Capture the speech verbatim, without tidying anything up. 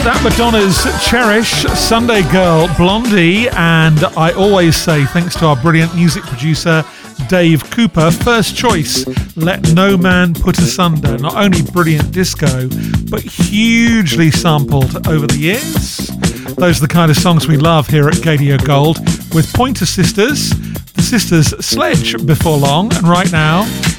that Madonna's Cherish, Sunday Girl, Blondie, and I always say thanks to our brilliant music producer Dave Cooper, first choice, Let No Man Put Asunder. Not only brilliant disco, but hugely sampled over the years. Those are the kind of songs we love here at Gadio Gold, with Pointer Sisters, the Sisters Sledge before long, and right now